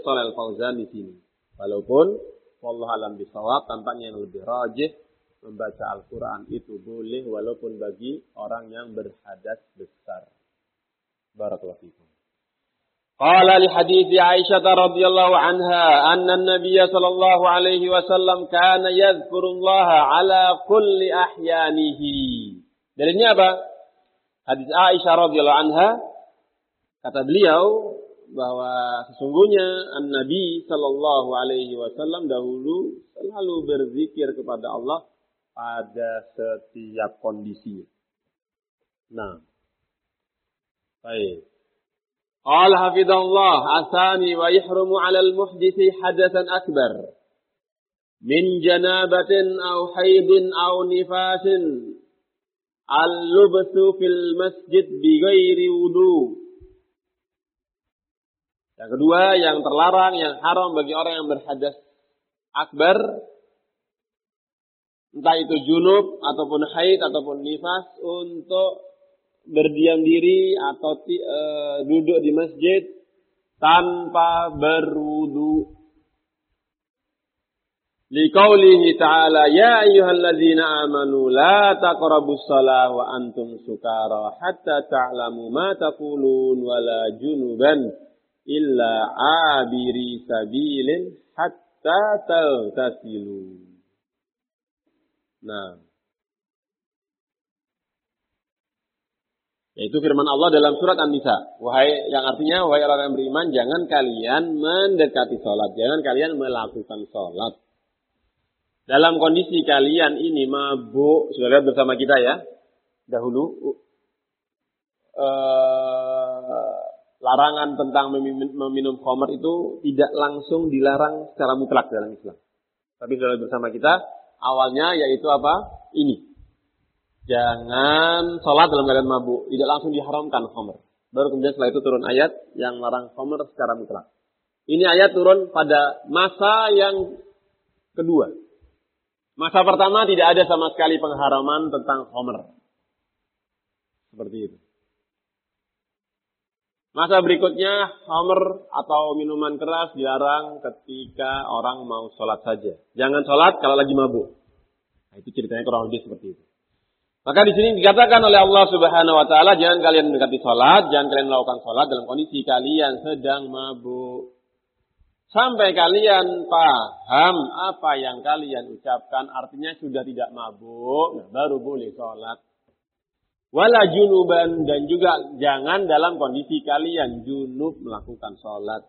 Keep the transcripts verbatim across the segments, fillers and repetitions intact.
Shalal Fauzan di sini. Walaupun wallahu alam bisawab, tampaknya yang lebih rajih membaca Al-Quran itu boleh walaupun bagi orang yang berhadas besar. Barakallahu fikum. Qala li hadithi Aisyah radhiyallahu anha anna an-nabiy sallallahu alaihi wasallam kana yadhkurullaha ala kulli ahyanihi. Dalilnya apa? Hadis Aisyah radhiyallahu anha, kata beliau bahwa sesungguhnya an-nabi sallallahu alaihi wasallam dahulu selalu berzikir kepada Allah pada setiap kondisi. Nah, baik. Qala hafidhallah asani wa yahrumu 'ala al-muhditsi hadatsan akbar min janabatin aw haidin aw nifasin al-lubthu fil masjid bighairi wudu. Yang kedua, yang terlarang, yang haram bagi orang yang berhadas akbar, entah itu junub ataupun haid ataupun nifas, untuk berdiam diri atau e, duduk di masjid tanpa berwudu. Liqaulihi ta'ala ya ayyuhalladzina amanu la taqrabus shalah wa antum sukara hatta ta'lamu ma taqulun wala junuban illa abiri sabilin hatta taghtasilu. Nah, yaitu firman Allah dalam surat An-Nisa. Wahai, yang artinya, wahai orang yang beriman, jangan kalian mendekati sholat. Jangan kalian melakukan sholat. Dalam kondisi kalian ini mabuk. Sudah lihat bersama kita ya. Dahulu. Uh, larangan tentang meminum, meminum khamr itu tidak langsung dilarang secara mutlak dalam Islam. Tapi sudah bersama kita. Awalnya yaitu apa? Ini. Jangan sholat dalam keadaan mabuk. Tidak langsung diharamkan khamr. Baru kemudian setelah itu turun ayat yang larang khamr secara mutlak. Ini ayat turun pada masa yang kedua. Masa pertama tidak ada sama sekali pengharaman tentang khamr. Seperti itu. Masa berikutnya khamr atau minuman keras dilarang ketika orang mau sholat saja. Jangan sholat kalau lagi mabuk. Nah, itu ceritanya kurang lebih seperti itu. Maka di sini dikatakan oleh Allah Subhanahu wa taala, jangan kalian mendekati salat, jangan kalian melakukan salat dalam kondisi kalian sedang mabuk. Sampai kalian paham apa yang kalian ucapkan, artinya sudah tidak mabuk, nah baru boleh salat. Wala junuban, dan juga jangan dalam kondisi kalian junub melakukan salat.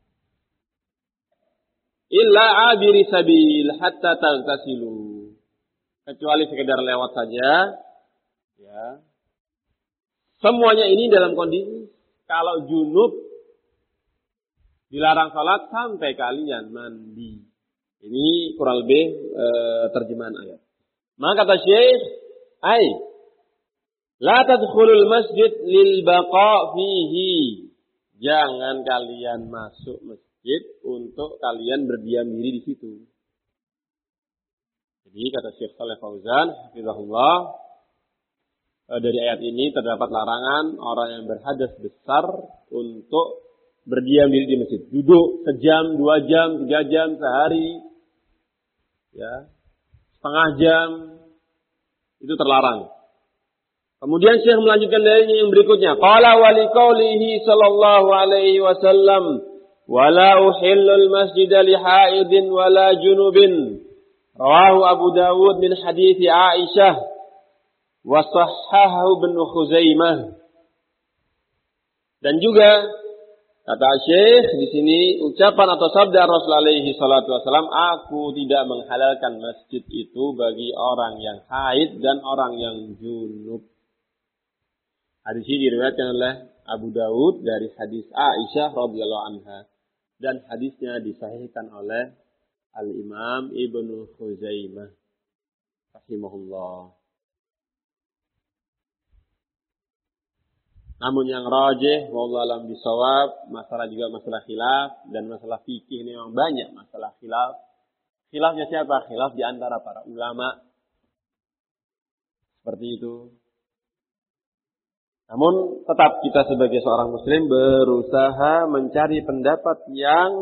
Illa abiri sabil hatta taghtasilu. Kecuali sekedar lewat saja, ya. Semuanya ini dalam kondisi kalau junub dilarang salat sampai kalian mandi. Ini kurang lebih e, terjemahan ayat. Maka kata Syekh, "Ai la tadkhulul masjid lil baqa fihi." Jangan kalian masuk masjid untuk kalian berdiam diri di situ. Jadi kata Syekh Shalal Fauzan, hafizahullah, dari ayat ini terdapat larangan orang yang berhadas besar untuk berdiam diri di masjid. Duduk sejam, dua jam, tiga jam, sehari, ya, setengah jam, itu terlarang. Kemudian Syekh melanjutkan dari yang berikutnya. Qala wa liqaulihi sallallahu alaihi wasallam, wala uhillul masjida li haidin wala junubin. Rawahu Abu Dawud min hadithi Aisyah wa sahhahu Ibnu Khuzaimah. Dan juga kata Syekh di sini ucapan atau sabda Rasulullah alaihi salatu wasallam, aku tidak menghalalkan masjid itu bagi orang yang haid dan orang yang junub. Hadis ini diriwayatkan oleh Abu Dawud dari hadis Aisyah radhiyallahu anha, dan hadisnya disahihkan oleh Al-Imam Ibnu Khuzaimah rahimahullah. Namun yang rajih, wallahu alam bisawab, masalah juga masalah khilaf, dan masalah fikih ini memang banyak masalah khilaf. Khilafnya siapa? Khilaf di antara para ulama. Seperti itu. Namun tetap kita sebagai seorang muslim berusaha mencari pendapat yang